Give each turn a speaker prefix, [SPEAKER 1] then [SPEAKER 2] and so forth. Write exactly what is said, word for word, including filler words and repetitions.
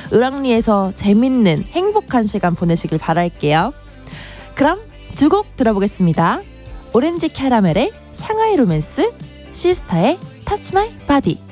[SPEAKER 1] 을왕리에서 재밌는 행복한 시간 보내시길 바랄게요. 그럼 두 곡 들어보겠습니다. 오렌지 캐러멜의 상하이 로맨스, 시스타의 터치 마이 바디.